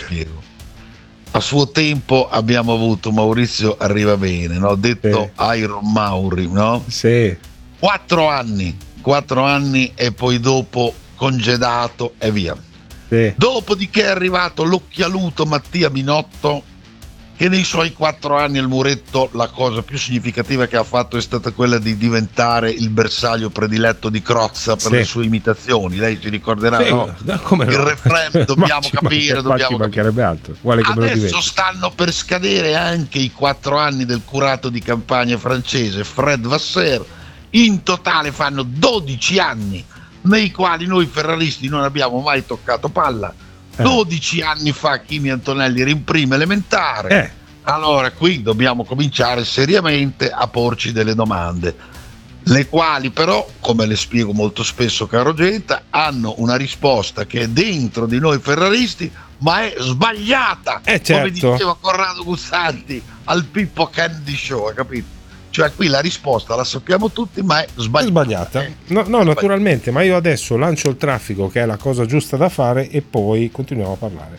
spiego. A suo tempo abbiamo avuto Maurizio Arrivabene, no? Detto Iron Mauri, no? Sì. 4 anni e poi dopo congedato e via. Sì. Dopodiché è arrivato l'occhialuto Mattia Binotto, che nei suoi 4 anni al muretto la cosa più significativa che ha fatto è stata quella di diventare il bersaglio prediletto di Crozza per le sue imitazioni. Lei si ricorderà, no? Come no? Il refrain, dobbiamo capire. Altro. Adesso stanno per scadere anche i 4 anni del curato di campagna francese Fred Vasseur. In totale fanno 12 anni nei quali noi ferraristi non abbiamo mai toccato palla. 12 anni fa Kimi Antonelli era in prima elementare. Allora qui dobbiamo cominciare seriamente a porci delle domande, le quali però, come le spiego molto spesso, caro Genta, hanno una risposta che è dentro di noi ferraristi, ma è sbagliata, come diceva Corrado Guzzanti al Pippo Kennedy Show, capito? Cioè qui la risposta la sappiamo tutti, ma è sbagliata. No, naturalmente, ma io adesso lancio il traffico, che è la cosa giusta da fare, e poi continuiamo a parlare.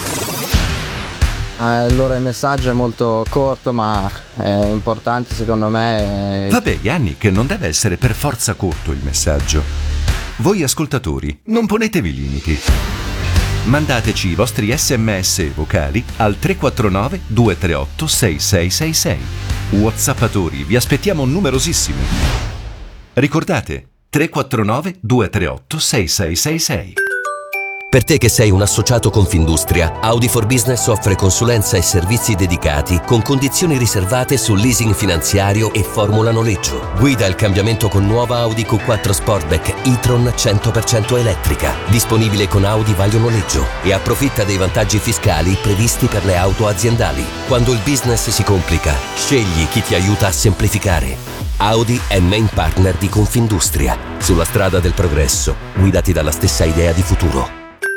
Allora il messaggio è molto corto, ma è importante secondo me. Vabbè, Gianni, che non deve essere per forza corto il messaggio. Voi ascoltatori, non ponetevi limiti. Mandateci i vostri SMS vocali al 349 238 6666. WhatsAppatori, vi aspettiamo numerosissimi. Ricordate, 349 238 6666. Per te che sei un associato Confindustria, Audi for Business offre consulenza e servizi dedicati con condizioni riservate sul leasing finanziario e formula noleggio. Guida il cambiamento con nuova Audi Q4 Sportback e-tron 100% elettrica, disponibile con Audi Vaglio Noleggio, e approfitta dei vantaggi fiscali previsti per le auto aziendali. Quando il business si complica, scegli chi ti aiuta a semplificare. Audi è main partner di Confindustria. Sulla strada del progresso, guidati dalla stessa idea di futuro.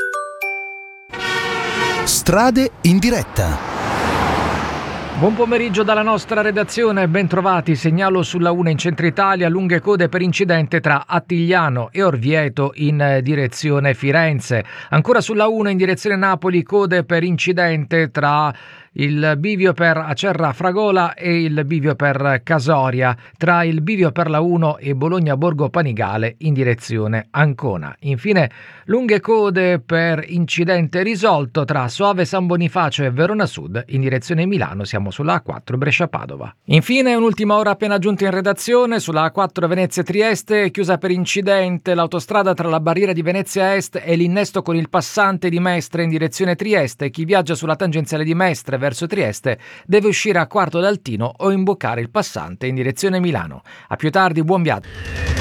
Strade in diretta. Buon pomeriggio dalla nostra redazione, ben trovati. Segnalo sulla 1 in centro Italia lunghe code per incidente tra Attigliano e Orvieto in direzione Firenze. Ancora sulla 1 in direzione Napoli, code per incidente tra il bivio per Acerra Fragola e il bivio per Casoria, tra il bivio per la 1 e Bologna Borgo Panigale in direzione Ancona. Infine lunghe code per incidente risolto tra Soave San Bonifacio e Verona Sud in direzione Milano, siamo sulla A4 Brescia Padova. Infine un'ultima ora appena giunta in redazione, sulla A4 Venezia Trieste chiusa per incidente l'autostrada tra la barriera di Venezia Est e l'innesto con il passante di Mestre in direzione Trieste. Chi viaggia sulla tangenziale di Mestre verso Trieste deve uscire a Quarto d'Altino o imboccare il passante in direzione Milano. A più tardi, buon viaggio.